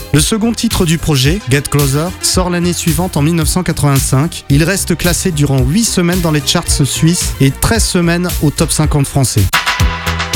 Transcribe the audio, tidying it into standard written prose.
Le second titre du projet, Get Closer, sort l'année suivante en 1985. Il reste classé durant 8 semaines dans les charts suisses et 13 semaines au top 50 français.